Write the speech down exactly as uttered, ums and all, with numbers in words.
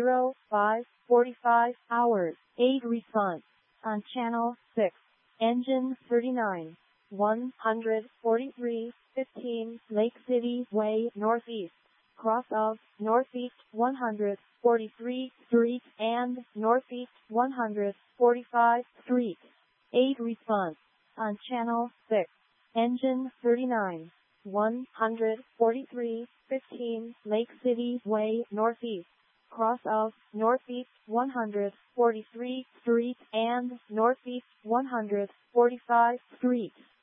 zero five forty-five hours. eight response. On channel six. Engine thirty-nine. one forty-three fifteen Lake City Way Northeast. Cross of Northeast one forty-three Street and Northeast one forty-five Street. eight response. On channel six. Engine thirty-nine. one forty-three fifteen Lake City Way Northeast. Cross of Northeast one forty-three Street and Northeast one forty-five Street.